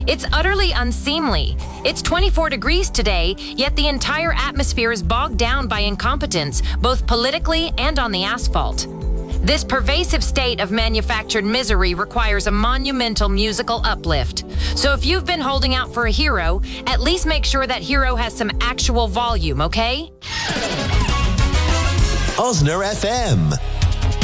It's utterly unseemly. It's 24 degrees today, yet the entire atmosphere is bogged down by incompetence, both politically and on the asphalt. This pervasive state of manufactured misery requires a monumental musical uplift. So if you've been holding out for a hero, at least make sure that hero has some actual volume, okay? Osner FM.